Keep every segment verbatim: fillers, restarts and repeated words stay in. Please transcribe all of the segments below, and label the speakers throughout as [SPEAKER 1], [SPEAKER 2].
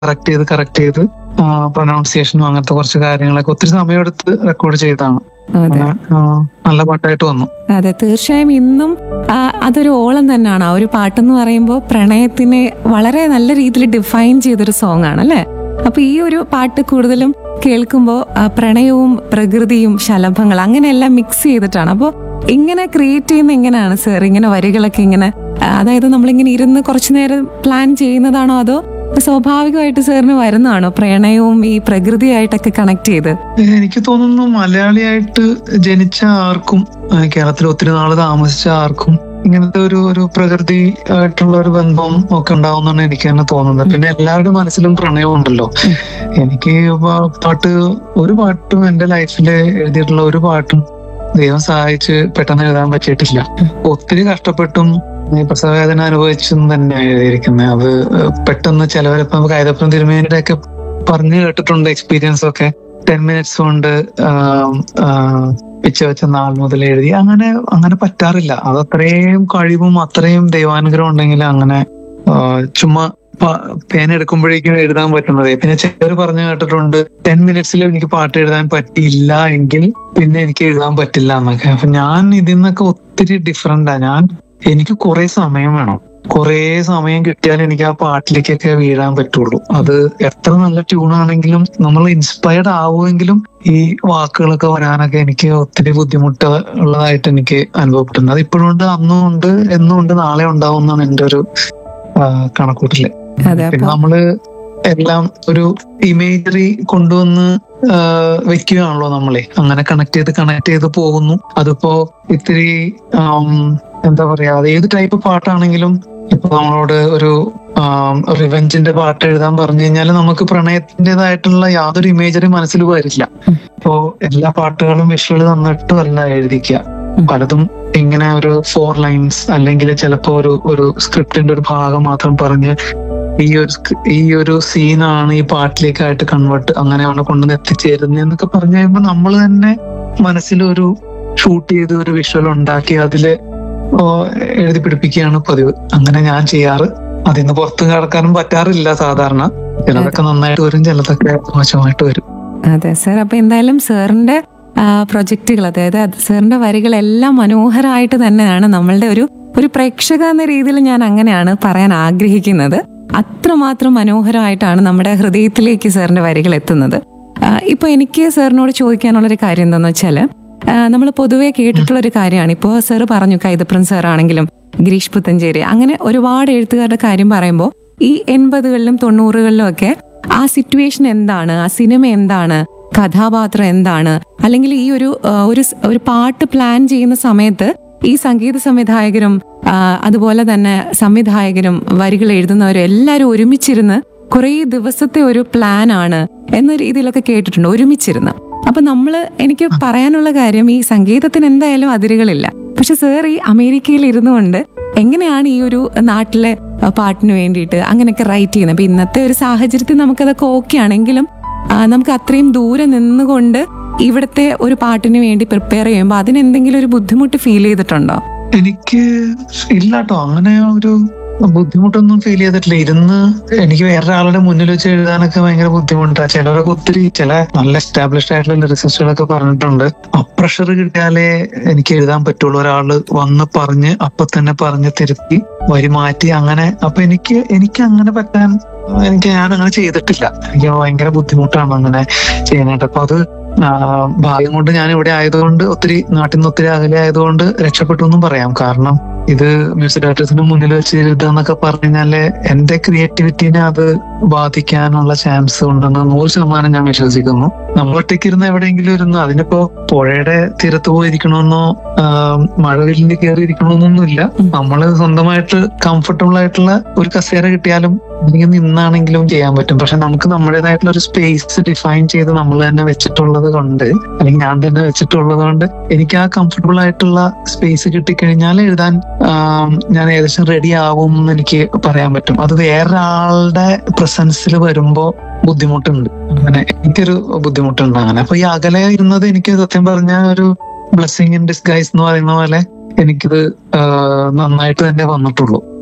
[SPEAKER 1] Correct ചെയ്ത് correct ചെയ്ത് പ്രൊനൗൺസിയേഷനും അങ്ങനത്തെ കുറച്ച് കാര്യങ്ങളൊക്കെ ഒത്തിരി സമയമെടുത്ത് റെക്കോർഡ് ചെയ്താണ്.
[SPEAKER 2] അതെ
[SPEAKER 1] നല്ല പാട്ടായിട്ട് വന്നു.
[SPEAKER 2] അതെ തീർച്ചയായും ഇന്നും ആ, അതൊരു ഓളം തന്നെയാണ്. ആ ഒരു പാട്ടെന്ന് പറയുമ്പോൾ പ്രണയത്തിനെ വളരെ നല്ല രീതിയിൽ ഡിഫൈൻ ചെയ്തൊരു സോങ് ആണ് അല്ലേ? അപ്പൊ ഈ ഒരു പാട്ട് കൂടുതലും കേൾക്കുമ്പോൾ പ്രണയവും പ്രകൃതിയും ശലഭങ്ങൾ അങ്ങനെയെല്ലാം മിക്സ് ചെയ്തിട്ടാണ്. അപ്പോൾ ഇങ്ങനെ ക്രിയേറ്റ് ചെയ്യുന്ന എങ്ങനെയാണ് സർ? ഇങ്ങനെ വരികളൊക്കെ ഇങ്ങനെ ആ, അതായത് നമ്മളിങ്ങനെ ഇരുന്ന് കുറച്ചു നേരം പ്ലാൻ ചെയ്യുന്നതാണോ അതോ സ്വാഭാവികമായിട്ട് സാറിന് വരുന്നതാണോ പ്രണയവും ഈ പ്രകൃതിയായിട്ടൊക്കെ കണക്ട് ചെയ്ത്?
[SPEAKER 1] എനിക്ക് തോന്നുന്നു മലയാളിയായിട്ട് ജനിച്ച ആർക്കും ഏഹ് കേരളത്തിൽ ഒത്തിരി നാള് താമസിച്ച ആർക്കും ഇങ്ങനത്തെ ഒരു ഒരു പ്രകൃതി ആയിട്ടുള്ള ഒരു ബന്ധം ഒക്കെ ഉണ്ടാവുമെന്നാണ് എനിക്ക് തന്നെ തോന്നുന്നത്. പിന്നെ എല്ലാവരുടെ മനസ്സിലും പ്രണയം ഉണ്ടല്ലോ. എനിക്ക് പ- പാട്ട് ഒരു പാട്ടും എന്റെ ലൈഫിൽ എഴുതിയിട്ടുള്ള ഒരു പാട്ടും ദൈവം സഹായിച്ച് പെട്ടെന്ന് എഴുതാൻ പറ്റിയിട്ടില്ല. ഒത്തിരി കഷ്ടപ്പെട്ടും ഈ പ്രസവവേദന അനുഭവിച്ചും തന്നെ എഴുതിയിരിക്കുന്നത്. അത് പെട്ടെന്ന് ചിലവരിപ്പം നമുക്ക് കൈതപ്പുറം തിരുമേനിയുടെ ഒക്കെ പറഞ്ഞു കേട്ടിട്ടുണ്ട് എക്സ്പീരിയൻസ് ഒക്കെ. ടെൻ മിനിറ്റ്സ് കൊണ്ട് ആം, ആ, പിച്ച വെച്ച നാൾ മുതൽ എഴുതി അങ്ങനെ അങ്ങനെ പറ്റാറില്ല. അത് അത്രയും കഴിവും അത്രയും ദൈവാനുഗ്രഹം ഉണ്ടെങ്കിൽ അങ്ങനെ ആ, ചുമ്മാ പേന എടുക്കുമ്പോഴേക്കും എഴുതാൻ പറ്റുന്നത്. പിന്നെ ചിലർ പറഞ്ഞു കേട്ടിട്ടുണ്ട് ടെൻ മിനിറ്റ്സിൽ എനിക്ക് പാട്ട് എഴുതാൻ പറ്റിയില്ല എങ്കിൽ പിന്നെ എനിക്ക് എഴുതാൻ പറ്റില്ല എന്നൊക്കെ. അപ്പൊ ഞാൻ ഇതിൽ നിന്നൊക്കെ ഒത്തിരി ഡിഫറെന്റാ. ഞാൻ എനിക്ക് കുറെ സമയം വേണം. കുറെ സമയം കിട്ടിയാൽ എനിക്ക് ആ പാട്ടിലേക്കൊക്കെ വീഴാൻ പറ്റുള്ളൂ. അത് എത്ര നല്ല ട്യൂണാണെങ്കിലും നമ്മൾ ഇൻസ്പയർഡ് ആവുമെങ്കിലും ഈ വാക്കുകളൊക്കെ വരാനൊക്കെ എനിക്ക് ഒത്തിരി ബുദ്ധിമുട്ട് ഉള്ളതായിട്ട് എനിക്ക് അനുഭവപ്പെടുന്നത്. അത് ഇപ്പോഴും ഉണ്ട്, അന്നും ഉണ്ട്, എന്നും ഉണ്ട്, നാളെ ഉണ്ടാവും എന്നാണ് എന്റെ ഒരു ആ, കണക്കൂട്ടല്.
[SPEAKER 2] അതെ
[SPEAKER 1] പിന്നെ
[SPEAKER 2] അപ്പൊ
[SPEAKER 1] നമ്മള് എല്ലാം ഒരു ഇമേജറി കൊണ്ടുവന്ന് ആ, വെക്കുകയാണല്ലോ നമ്മളെ. അങ്ങനെ കണക്ട് ചെയ്ത് കണക്ട് ചെയ്ത് പോകുന്നു. അതിപ്പോ ഇത്തിരി ആം, എന്താ പറയാ, അത് ഏത് ടൈപ്പ് പാട്ടാണെങ്കിലും ഇപ്പൊ നമ്മളോട് ഒരു റിവെഞ്ചിന്റെ പാട്ട് എഴുതാൻ പറഞ്ഞു കഴിഞ്ഞാൽ നമുക്ക് പ്രണയത്തിൻ്റെതായിട്ടുള്ള യാതൊരു ഇമേജറി മനസ്സിൽ വരില്ല. ഇപ്പോ എല്ലാ പാട്ടുകളും വിഷ്വൽ തന്നിട്ട് അല്ല എഴുതിക്കുക. പലതും ഇങ്ങനെ ഒരു ഫോർ ലൈൻസ് അല്ലെങ്കിൽ ചിലപ്പോ ഒരു ഒരു സ്ക്രിപ്റ്റിന്റെ ഒരു ഭാഗം മാത്രം പറഞ്ഞ് ഈ ഒരു സ്ക്രി- ഈ ഒരു സീനാണ് ഈ പാട്ടിലേക്കായിട്ട് കൺവേർട്ട് അങ്ങനെയാണ് കൊണ്ടുവന്ന് എത്തിച്ചേരുന്നത് എന്നൊക്കെ പറഞ്ഞു കഴിയുമ്പോൾ നമ്മൾ തന്നെ മനസ്സിൽ ഒരു ഷൂട്ട് ചെയ്ത് ഒരു വിഷ്വൽ ഉണ്ടാക്കി അതില് ഓ, എഴുതി പിടിപ്പിക്കുകയാണ് പതിവ്. അങ്ങനെ ഞാൻ ചെയ്യാറ്. അതിന്ന് പുറത്ത് കടക്കാനും പറ്റാറില്ല സാധാരണ. ചിലതൊക്കെ നന്നായിട്ട് വരും, ചിലതൊക്കെ മോശമായിട്ട് വരും.
[SPEAKER 2] അതെ സർ. അപ്പൊ എന്തായാലും സാറിന്റെ പ്രൊജക്റ്റുകൾ അതായത് അത് സാറിന്റെ വരികളെല്ലാം മനോഹരമായിട്ട് തന്നെയാണ് നമ്മളുടെ ഒരു ഒരു പ്രേക്ഷക എന്ന രീതിയിൽ ഞാൻ അങ്ങനെയാണ് പറയാൻ ആഗ്രഹിക്കുന്നത്. അത്രമാത്രം മനോഹരമായിട്ടാണ് നമ്മുടെ ഹൃദയത്തിലേക്ക് സാറിന്റെ വരികൾ എത്തുന്നത്. ആ, ഇപ്പൊ എനിക്ക് സാറിനോട് ചോദിക്കാനുള്ളൊരു കാര്യം എന്താണെന്ന് വെച്ചാല് നമ്മൾ പൊതുവെ കേട്ടിട്ടുള്ള ഒരു കാര്യമാണ്. ഇപ്പോൾ സാറ് പറഞ്ഞു കൈതപ്രൻ സാറാണെങ്കിലും ഗിരീഷ് പുത്തഞ്ചേരി അങ്ങനെ ഒരുപാട് എഴുത്തുകാരുടെ കാര്യം പറയുമ്പോൾ ഈ എൺപതുകളിലും തൊണ്ണൂറുകളിലും ഒക്കെ ആ സിറ്റുവേഷൻ എന്താണ്, ആ സിനിമ എന്താണ്, കഥാപാത്രം എന്താണ്, അല്ലെങ്കിൽ ഈ ഒരു ആ, ഒരു സ്- ഒരു പാട്ട് പ്ലാൻ ചെയ്യുന്ന സമയത്ത് ഈ സംഗീത സംവിധായകരും ആ, അതുപോലെ തന്നെ സംവിധായകരും വരികൾ എഴുതുന്നവരും എല്ലാവരും ഒരുമിച്ചിരുന്ന് കുറേ ദിവസത്തെ ഒരു പ്ലാൻ ആണ് എന്ന രീതിയിലൊക്കെ കേട്ടിട്ടുണ്ട്, ഒരുമിച്ചിരുന്ന്. അപ്പൊ നമ്മള് എനിക്ക് പറയാനുള്ള കാര്യം ഈ സംഗീതത്തിന് എന്തായാലും അതിരുകളില്ല. പക്ഷെ സാർ ഈ അമേരിക്കയിൽ ഇരുന്നുകൊണ്ട് എങ്ങനെയാണ് ഈ ഒരു നാട്ടിലെ ആ, പാട്ടിന് വേണ്ടിയിട്ട് അങ്ങനെയൊക്കെ റൈറ്റ് ചെയ്യുന്നത്? അപ്പൊ ഇന്നത്തെ ഒരു സാഹചര്യത്തിൽ നമുക്കതൊക്കെ ഓക്കെ ആണെങ്കിലും ആ, നമുക്ക് അത്രയും ദൂരെ നിന്നുകൊണ്ട് ഇവിടുത്തെ ഒരു പാട്ടിന് വേണ്ടി പ്രിപ്പയർ ചെയ്യുമ്പോൾ അതിനെന്തെങ്കിലും ഒരു ബുദ്ധിമുട്ട് ഫീൽ ചെയ്തിട്ടുണ്ടോ?
[SPEAKER 1] എനിക്ക് ഇല്ലാട്ടോ അങ്ങനെ ഒരു ബുദ്ധിമുട്ടൊന്നും ഫീൽ ചെയ്തിട്ടില്ല. ഇരുന്ന് എനിക്ക് വേറൊരാളുടെ മുന്നിൽ വെച്ച് എഴുതാനൊക്കെ ഭയങ്കര ബുദ്ധിമുട്ടാണ്. ചിലരൊക്കെ ഒത്തിരി ചില നല്ല എസ്റ്റാബ്ലിഷ്ഡ് ആയിട്ടുള്ള ലിറിസിസ്റ്റുകളൊക്കെ പറഞ്ഞിട്ടുണ്ട് പ്രഷർ കിട്ടിയാലേ എനിക്ക് എഴുതാൻ പറ്റുള്ളൂ. ഒരാള് വന്ന് പറഞ്ഞ് അപ്പൊ തന്നെ പറഞ്ഞ് തിരുത്തി വരി മാറ്റി അങ്ങനെ. അപ്പൊ എനിക്ക് എനിക്ക് അങ്ങനെ പറ്റാൻ എനിക്ക് ഞാൻ അങ്ങനെ ചെയ്തിട്ടില്ല. എനിക്ക് ഭയങ്കര ബുദ്ധിമുട്ടാണ് അങ്ങനെ ചെയ്യാനായിട്ട്. അപ്പൊ അത് ആ, ഭാഗ്യം കൊണ്ട് ഞാൻ ഇവിടെ ആയതുകൊണ്ട് ഒത്തിരി നാട്ടിൽ നിന്ന് ഒത്തിരി അകലെ ആയതുകൊണ്ട് രക്ഷപ്പെട്ടു എന്നും പറയാം. കാരണം ഇത് മ്യൂസിക് ഡയറക്ടേഴ്സിന് മുന്നിൽ വെച്ച് എഴുതാന്നൊക്കെ പറഞ്ഞു കഴിഞ്ഞാല് എന്റെ ക്രിയേറ്റിവിറ്റിനെ അത് ബാധിക്കാനുള്ള ചാൻസ് ഉണ്ടെന്ന് നൂറ് ശതമാനം ഞാൻ വിശ്വസിക്കുന്നു. നമ്മൾ ഒറ്റയ്ക്ക് ഇരുന്ന് എവിടെയെങ്കിലും ഇരുന്ന് അതിനിപ്പോ പുഴയുടെ തീരത്ത് പോയിരിക്കണമെന്നോ മഴവില്ലിൽ കയറി ഇരിക്കണമെന്നൊന്നുമില്ല. നമ്മള് സ്വന്തമായിട്ട് കംഫർട്ടബിൾ ആയിട്ടുള്ള ഒരു കസേര കിട്ടിയാലും അല്ലെങ്കിൽ നിന്നാണെങ്കിലും ചെയ്യാൻ പറ്റും. പക്ഷെ നമുക്ക് നമ്മുടേതായിട്ടുള്ള ഒരു സ്പേസ് ഡിഫൈൻ ചെയ്ത് നമ്മൾ തന്നെ വെച്ചിട്ടുള്ളത് കൊണ്ട് അല്ലെങ്കിൽ ഞാൻ തന്നെ വെച്ചിട്ടുള്ളത് കൊണ്ട് എനിക്ക് ആ കംഫർട്ടബിൾ ആയിട്ടുള്ള സ്പേസ് കിട്ടിക്കഴിഞ്ഞാൽ എഴുതാൻ ആം, ഞാൻ ഏകദേശം റെഡി ആവും എന്ന് എനിക്ക് പറയാൻ പറ്റും. അത് വേറൊരാളുടെ പ്രസൻസിൽ വരുമ്പോ ബുദ്ധിമുട്ടുണ്ട്. അങ്ങനെ എനിക്കൊരു ബുദ്ധിമുട്ടുണ്ട് അങ്ങനെ. അപ്പൊ ഈ അകലെ ഇരുന്നത് എനിക്ക് സത്യം പറഞ്ഞ ഒരു ബ്ലെസ്സിങ് ഇൻ ഡിസ്ഗൈസ് എന്ന് പറയുന്ന പോലെ എനിക്കിത് ആ, നന്നായിട്ട് തന്നെ വന്നിട്ടുള്ളൂ.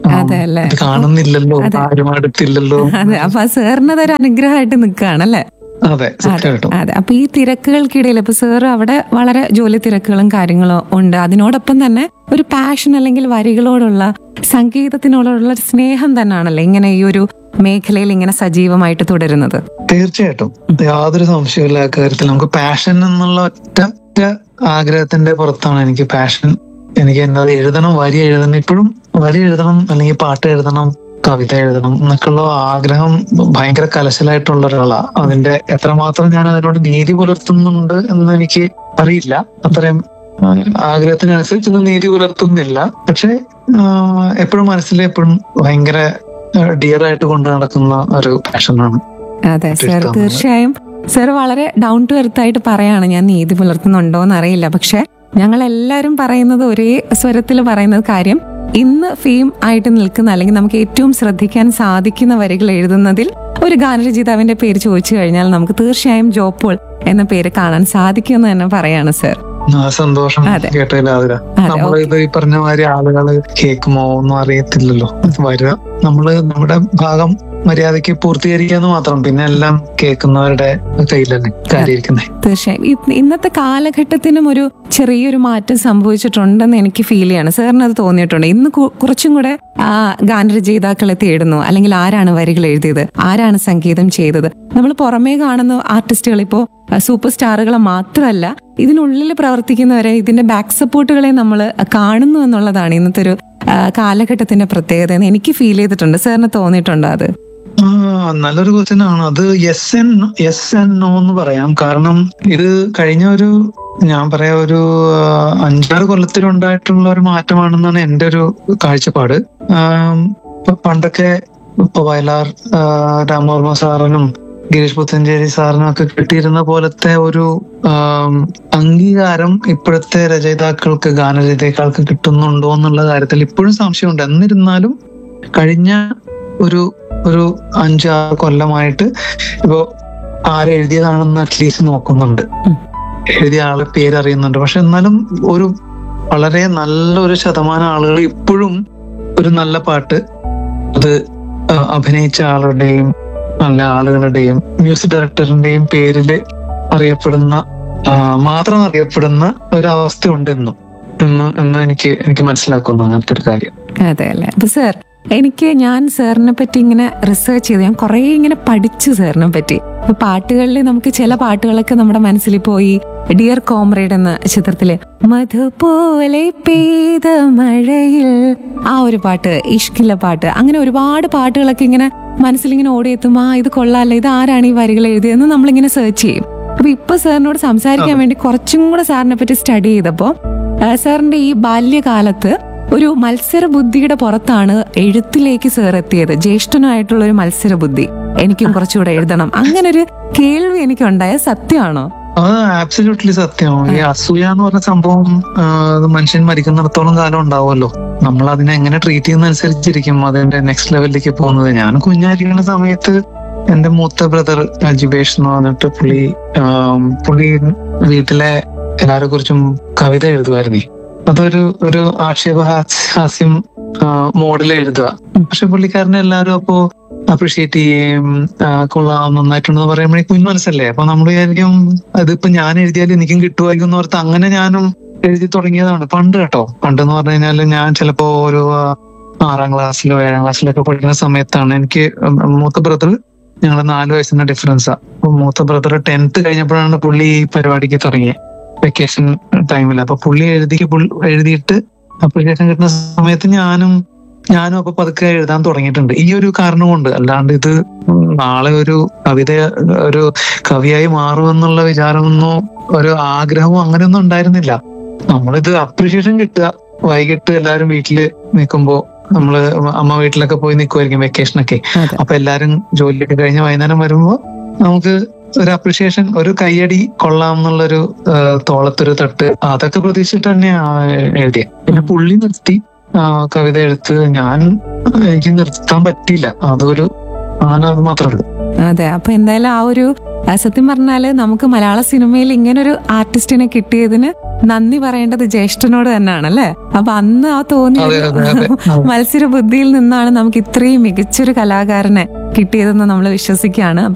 [SPEAKER 2] അതെ അല്ലേ?
[SPEAKER 1] ഇത് കാണുന്നില്ലല്ലോ, ആരും അടുത്തില്ലല്ലോ.
[SPEAKER 2] അതെ, അപ്പൊ ആ സാറിന് അതൊരു അനുഗ്രഹമായിട്ട് നിൽക്കുകയാണല്ലേ?
[SPEAKER 1] അതെ, സത്യമായിട്ടും.
[SPEAKER 2] അതെ. അപ്പൊ ഈ തിരക്കുകൾക്കിടയിൽ ഇപ്പൊ സാറ് അവിടെ വളരെ ജോലി തിരക്കുകളും കാര്യങ്ങളും ഉണ്ട്, അതിനോടൊപ്പം തന്നെ ഒരു പാഷൻ അല്ലെങ്കിൽ വരികളോടുള്ള സംഗീതത്തിനോടുള്ള ഒരു സ്നേഹം തന്നെയാണല്ലോ ഇങ്ങനെ ഈ ഒരു മേഖലയിൽ ഇങ്ങനെ സജീവമായിട്ട് തുടരുന്നത്.
[SPEAKER 1] തീർച്ചയായിട്ടും, യാതൊരു സംശയമില്ല കാര്യത്തിൽ. നമുക്ക് പാഷൻ എന്നുള്ള ഒറ്റ ഒറ്റ ആഗ്രഹത്തിന്റെ പുറത്താണ് എനിക്ക് പാഷൻ. എനിക്ക് എന്താ എഴുതണം, വരി എഴുതണം, ഇപ്പോഴും വരി എഴുതണം അല്ലെങ്കിൽ പാട്ട് എഴുതണം, കവിത എഴുതണം എന്നൊക്കെയുള്ള ആഗ്രഹം ഭയങ്കര കലശലായിട്ടുള്ള ഒരാളാ. അതിന്റെ എത്രമാത്രം ഞാൻ അതിനോട് നീതി പുലർത്തുന്നുണ്ട് എന്ന് എനിക്ക് അറിയില്ല. അത്രയും ആഗ്രഹത്തിനനുസരിച്ച് നീതി പുലർത്തുന്നില്ല. പക്ഷെ എപ്പോഴും മനസ്സിൽ എപ്പോഴും ഭയങ്കര ഡിയർ ആയിട്ട് കൊണ്ട് നടക്കുന്ന ഒരു പാഷനാണ്.
[SPEAKER 2] അതെ സർ, തീർച്ചയായും സർ വളരെ ഡൗൺ ടു എർത്ത് ആയിട്ട് പറയാണ്, ഞാൻ നീതി പുലർത്തുന്നുണ്ടോ എന്ന് അറിയില്ല. പക്ഷെ ഞങ്ങൾ എല്ലാവരും പറയുന്നത് ഒരേ സ്വരത്തിൽ പറയുന്നത് കാര്യം, ഇന്ന് ഫെയിം ആയിട്ട് നിൽക്കുന്ന അല്ലെങ്കിൽ നമുക്ക് ഏറ്റവും ശ്രദ്ധിക്കാൻ സാധിക്കുന്ന വരികൾ എഴുതുന്നതിൽ ഒരു ഗാനരചയിതാവിന്റെ പേര് ചോദിച്ചു കഴിഞ്ഞാൽ നമുക്ക് തീർച്ചയായും ജോ പോൾ എന്ന പേര് കാണാൻ സാധിക്കുമെന്ന് തന്നെ പറയാണ് സർ.
[SPEAKER 1] സന്തോഷം കേട്ടില്ല. നമ്മളിത് ഈ പറഞ്ഞ മാതിരി ആളുകള് കേൾക്കുമോ ഒന്നും അറിയത്തില്ലല്ലോ. വരിക നമ്മള് നമ്മുടെ ഭാഗം മര്യാദയ്ക്ക് പൂർത്തീകരിക്കാന്ന് മാത്രം, പിന്നെ എല്ലാം കേൾക്കുന്നവരുടെ കയ്യിലല്ലേ കാര്യമായിരിക്കുന്നത്.
[SPEAKER 2] തീർച്ചയായും ഇന്നത്തെ കാലഘട്ടത്തിനും ഒരു ചെറിയൊരു മാറ്റം സംഭവിച്ചിട്ടുണ്ടെന്ന് എനിക്ക് ഫീൽ ചെയ്യാണ്. സാറിന് അത് തോന്നിയിട്ടുണ്ട്? ഇന്ന് കുറച്ചും കൂടെ ആ ഗാനരചയിതാക്കളെ തേടുന്നു, അല്ലെങ്കിൽ ആരാണ് വരികൾ എഴുതിയത്, ആരാണ് സംഗീതം ചെയ്തത്. നമ്മൾ പുറമേ കാണുന്ന ആർട്ടിസ്റ്റുകൾ ഇപ്പോ സൂപ്പർ സ്റ്റാറുകൾ മാത്രമല്ല, ഇതിനുള്ളിൽ പ്രവർത്തിക്കുന്നവരെ, ഇതിന്റെ ബാക്ക് സപ്പോർട്ടുകളെ നമ്മൾ കാണുന്നു എന്നുള്ളതാണ് ഇന്നത്തെ ഒരു കാലഘട്ടത്തിന്റെ പ്രത്യേകത എന്ന് എനിക്ക് ഫീൽ ചെയ്തിട്ടുണ്ട്. സാറിന് തോന്നിയിട്ടുണ്ടോ അത്?
[SPEAKER 1] നല്ലൊരു ക്വസ്റ്റ്യൻ ആണ് അത്. Yes N yes N no എന്ന് പറയാം. കാരണം ഇത് കഴിഞ്ഞ ഒരു ഞാൻ പറയാ ഒരു അഞ്ചാറ് കൊല്ലത്തിലുണ്ടായിട്ടുള്ള ഒരു മാറ്റമാണെന്നാണ് എന്റെ ഒരു കാഴ്ചപ്പാട്. പണ്ടൊക്കെ ഇപ്പൊ വയലാർ രാമവർമ്മ സാറിനും ഗിരീഷ് പുത്തഞ്ചേരി സാറിനും ഒക്കെ കിട്ടിയിരുന്ന പോലത്തെ ഒരു അംഗീകാരം ഇപ്പോഴത്തെ രചയിതാക്കൾക്ക്, ഗാനരചയിതാക്കൾക്ക് കിട്ടുന്നുണ്ടോ എന്നുള്ള കാര്യത്തിൽ ഇപ്പോഴും സംശയമുണ്ട്. എന്നിരുന്നാലും കഴിഞ്ഞ ഒരു ഒരു അഞ്ചാറ് കൊല്ലമായിട്ട് ഇപ്പോ ആരെഴുതിയതാണെന്ന് അറ്റ്ലീസ്റ്റ് നോക്കുന്നുണ്ട്, എഴുതിയ ആളെ പേരറിയുന്നുണ്ട്. പക്ഷെ എന്നാലും ഒരു വളരെ നല്ലൊരു ശതമാനം ആളുകൾ ഇപ്പോഴും ഒരു നല്ല പാട്ട് അത് അഭിനയിച്ച ആളുടെയും നല്ല ആളുകളുടെയും മ്യൂസിക് ഡയറക്ടറിന്റെയും പേരില് അറിയപ്പെടുന്ന മാത്രം അറിയപ്പെടുന്ന ഒരവസ്ഥ ഉണ്ടെന്നും എന്ന് എന്ന് എനിക്ക് എനിക്ക് മനസ്സിലാക്കുന്നു അങ്ങനത്തെ ഒരു കാര്യം.
[SPEAKER 2] അതെ അല്ലേ? അപ്പൊ സാർ, എനിക്ക് ഞാൻ സാറിനെ പറ്റി ഇങ്ങനെ റിസർച്ച് ചെയ്ത് ഞാൻ കുറെ ഇങ്ങനെ പഠിച്ചു സാറിനെ പറ്റി. ഇപ്പൊ പാട്ടുകളിൽ നമുക്ക് ചില പാട്ടുകളൊക്കെ നമ്മുടെ മനസ്സിൽ പോയി. ഡിയർ കോമ്രേഡ് എന്ന ചിത്രത്തില് മധുപോലെ പെയ്ത മഴയിൽ ആ ഒരു പാട്ട്, ഇഷ്കിലെ പാട്ട്, അങ്ങനെ ഒരുപാട് പാട്ടുകളൊക്കെ ഇങ്ങനെ മനസ്സിലിങ്ങനെ ഓടിയെത്തും. ആ ഇത് കൊള്ളാല്ലേ, ഇത് ആരാണ് ഈ വരികൾ എഴുതിയതെന്ന് നമ്മളിങ്ങനെ സെർച്ച് ചെയ്യും. അപ്പൊ ഇപ്പൊ സാറിനോട് സംസാരിക്കാൻ വേണ്ടി കുറച്ചും കൂടെ സാറിനെ പറ്റി സ്റ്റഡി ചെയ്തപ്പോ സാറിന്റെ ഈ ബാല്യകാലത്ത് ഒരു മത്സര ബുദ്ധിയുടെ പുറത്താണ് എഴുത്തിലേക്ക് സാർ എത്തിയത്. ജ്യേഷ്ഠനായിട്ടുള്ള ഒരു മത്സര ബുദ്ധി, എനിക്കും കുറച്ചുകൂടെ എഴുതണം, അങ്ങനെ ഒരു കേൾവി എനിക്കുണ്ടായ സത്യമാണോ?
[SPEAKER 1] അത് ആബ്സല്യൂട്ട്ലി സത്യമാണ്. ഈ അസൂയ എന്ന് പറഞ്ഞ സംഭവം മനുഷ്യൻ മരിക്കുന്നിടത്തോളം കാലം ഉണ്ടാവുമല്ലോ. നമ്മൾ അതിനെ എങ്ങനെ ട്രീറ്റ് ചെയ്യുന്ന അനുസരിച്ചിരിക്കും അതിന്റെ നെക്സ്റ്റ് ലെവലിലേക്ക് പോകുന്നത്. ഞാൻ കുഞ്ഞായിരിക്കുന്ന സമയത്ത് എന്റെ മൂത്ത ബ്രദർ ജിബേഷ് എന്ന് പറഞ്ഞിട്ട് പുള്ളി പുള്ളി വീട്ടിലെ എല്ലാരെ കുറിച്ചും കവിത എഴുതുമായിരുന്നേ. അതൊരു ഒരു ആക്ഷേപഹാസ്യം മോഡൽ എഴുതുക. പക്ഷെ പുള്ളിക്കാരനെ എല്ലാവരും അപ്പോ അപ്രീഷിയേറ്റ് ചെയ്യുകയും കൊള്ളാം, നന്നായിട്ടുണ്ടെന്ന് പറയുമ്പോഴേ കുഞ്ഞു മനസ്സല്ലേ, അപ്പൊ നമ്മൾ വിചാരിക്കും അതിപ്പോ ഞാൻ എഴുതിയാലും എനിക്കും കിട്ടുമായിരിക്കും എന്ന് ഓർത്ത് അങ്ങനെ ഞാനും എഴുതി തുടങ്ങിയതാണ് പണ്ട് കേട്ടോ. പണ്ടെന്ന് പറഞ്ഞു കഴിഞ്ഞാല് ഞാൻ ചിലപ്പോ ഒരു ആറാം ക്ലാസ്സിലോ ഏഴാം ക്ലാസ്സിലോ ഒക്കെ പഠിക്കുന്ന സമയത്താണ് എനിക്ക് മൂത്ത ബ്രദർ, ഞങ്ങൾ നാല് വയസ്സിന്റെ ഡിഫറൻസാ. അപ്പൊ മൂത്ത ബ്രദർ ടെൻത്ത് കഴിഞ്ഞപ്പോഴാണ് പുള്ളി ഈ പരിപാടിക്ക് തുടങ്ങിയത്, വെക്കേഷൻ ടൈമിൽ. അപ്പൊ പുള്ളി എഴുതി എഴുതിയിട്ട് അപ്ലിക്കേഷൻ കിട്ടുന്ന സമയത്ത് ഞാനും ഞാനും അപ്പൊ പതുക്കെ എഴുതാൻ തുടങ്ങിയിട്ടുണ്ട്. ഈ ഒരു കാരണം കൊണ്ട്, അല്ലാണ്ട് ഇത് നാളെ ഒരു കവിത ഒരു കവിയായി മാറുമെന്നുള്ള വിചാരമൊന്നോ ഒരു ആഗ്രഹമോ അങ്ങനെയൊന്നും ഉണ്ടായിരുന്നില്ല. നമ്മളിത് അപ്രീഷിയേഷൻ കിട്ടുക, വൈകിട്ട് എല്ലാവരും വീട്ടില് നിൽക്കുമ്പോ നമ്മള് അമ്മ വീട്ടിലൊക്കെ പോയി നിൽക്കുമായിരിക്കും വെക്കേഷനൊക്കെ. അപ്പൊ എല്ലാരും ജോലിയൊക്കെ കഴിഞ്ഞ് വൈകുന്നേരം വരുമ്പോ നമുക്ക് ഒരു അപ്രിഷിയേഷൻ, ഒരു കയ്യടി കൊള്ളാം എന്നുള്ളൊരു തോളത്തൊരു തട്ട്, അതൊക്കെ പ്രതീക്ഷിച്ചിട്ട് തന്നെയാണ് എഴുതിയത്. പിന്നെ പുള്ളി നിർത്തി കവിത എഴുത്ത്. ഞാൻ എനിക്ക് നിർത്താൻ പറ്റിയില്ല, അതൊരു അത് മാത്രമേ ഉള്ളൂ.
[SPEAKER 2] അതെ, അപ്പൊ എന്തായാലും ആ ഒരു ആ, സത്യം പറഞ്ഞാല് നമുക്ക് മലയാള സിനിമയിൽ ഇങ്ങനൊരു ആർട്ടിസ്റ്റിനെ കിട്ടിയതിന് നന്ദി പറയേണ്ടത് ജ്യേഷ്ഠനോട് തന്നെയാണ് അല്ലേ? അപ്പൊ അന്ന് ആ തോന്നിയ
[SPEAKER 1] അതെ, അതെ, അതെ.
[SPEAKER 2] മത്സര ബുദ്ധിയിൽ നിന്നാണ് നമുക്ക് ഇത്രയും മികച്ചൊരു കലാകാരനെ കിട്ടിയതെന്ന് നമ്മൾ വിശ്വസിക്കുകയാണ്.